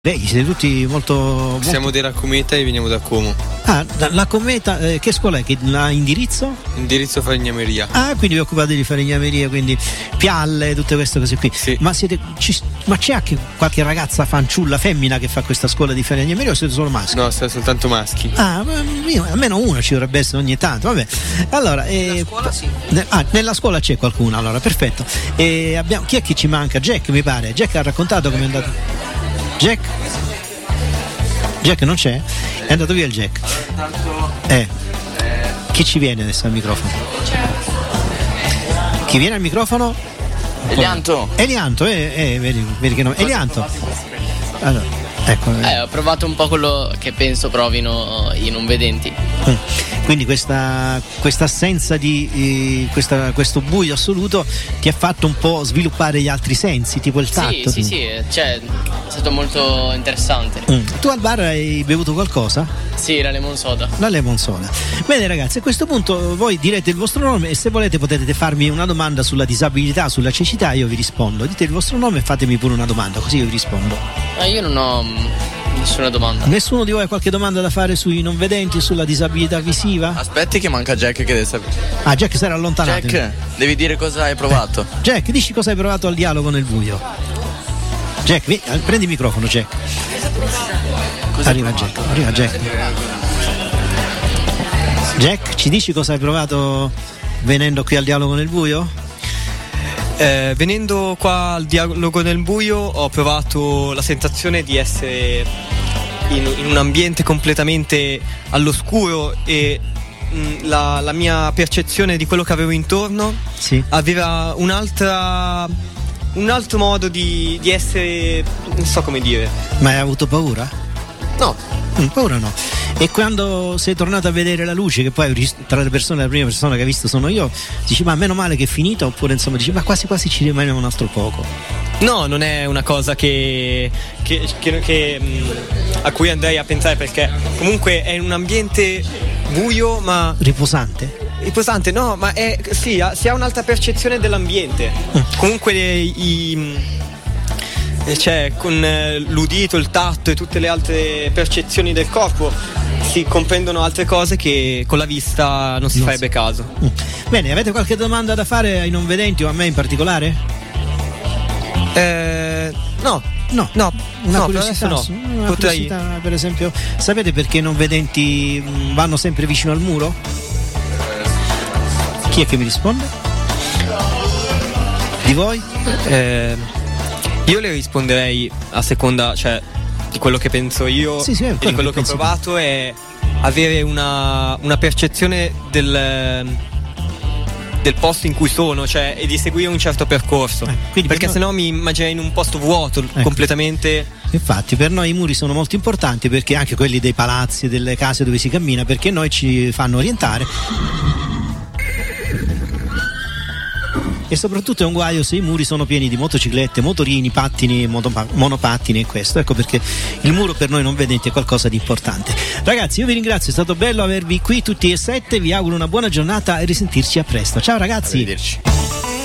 Siete tutti molto. Siamo della Cometa e veniamo da Como. Ah, la Cometa, che scuola è? Che la indirizzo? Indirizzo Falegnameria. Ah, quindi vi occupate di falegnameria, quindi pialle, tutte queste cose qui. Sì. Ma c'è anche qualche ragazza fanciulla femmina che fa questa scuola di falegnameria o siete solo maschi? No, sono soltanto maschi. Ah, almeno uno ci dovrebbe essere ogni tanto, vabbè. Allora, nella scuola sì. Nella scuola c'è qualcuno, allora, perfetto. Chi è che ci manca? Jack, mi pare. Jack ha raccontato come è andato. Jack non c'è? È andato via il Jack. Chi ci viene adesso al microfono? Chi viene al microfono? Elianto, vedi che no. Elianto. Allora, ecco. Ho provato un po' quello che penso provino i non vedenti. Quindi questa assenza di questo buio assoluto ti ha fatto un po' sviluppare gli altri sensi, tipo il tatto. Sì, cioè, è stato molto interessante. Tu al bar hai bevuto qualcosa? Sì, la lemon soda. La lemon soda. Bene ragazzi, a questo punto voi direte il vostro nome e se volete potete farmi una domanda sulla disabilità, sulla cecità, io vi rispondo. Dite il vostro nome e fatemi pure una domanda, così io vi rispondo. Io non ho nessuna domanda. Nessuno di voi ha qualche domanda da fare sui non vedenti, sulla disabilità visiva? Aspetti che manca Jack che deve sapere. Ah, Jack si era allontanato. Jack, devi dire cosa hai provato. Jack, dici cosa hai provato al dialogo nel buio. Jack, prendi il microfono, Jack. Arriva Jack. Jack, ci dici cosa hai provato venendo qui al dialogo nel buio? Venendo qua al dialogo nel buio ho provato la sensazione di essere in un ambiente completamente all'oscuro e la mia percezione di quello che avevo intorno aveva un altro modo di essere, non so come dire. Ma hai avuto paura? No. Paura no. E quando sei tornato a vedere la luce, che poi tra le persone la prima persona che hai visto sono io, dici ma meno male che è finita, oppure insomma dici ma quasi quasi ci rimane un altro poco? No, non è una cosa che a cui andrei a pensare, perché comunque è un ambiente buio ma riposante, no, ma si ha un'alta percezione dell'ambiente. Comunque cioè con l'udito, il tatto e tutte le altre percezioni del corpo si comprendono altre cose che con la vista non si farebbe caso. Bene, avete qualche domanda da fare ai non vedenti o a me in particolare? No, una curiosità, per esempio, sapete perché i non vedenti vanno sempre vicino al muro? Chi è che mi risponde? Di voi? Io le risponderei a seconda, cioè, di quello che penso io e di quello che ho provato, è avere una percezione del posto in cui sono, cioè, e di seguire un certo percorso, perché sennò mi immaginai in un posto vuoto completamente. Infatti per noi i muri sono molto importanti, perché anche quelli dei palazzi, delle case dove si cammina, perché noi ci fanno orientare. E soprattutto è un guaio se i muri sono pieni di motociclette, motorini, pattini, monopattini, e questo. Ecco perché il muro per noi non vedenti è qualcosa di importante. Ragazzi, io vi ringrazio, è stato bello avervi qui tutti e 7, vi auguro una buona giornata e risentirci a presto. Ciao ragazzi. Arrivederci.